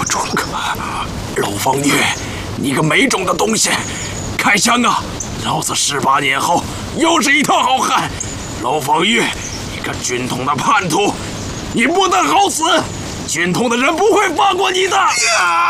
住了。 楼方玉，你个没种的东西，开枪啊！老子18年后又是一条好汉。楼方玉，你个军统的叛徒，你不得好死！军统的人不会放过你的！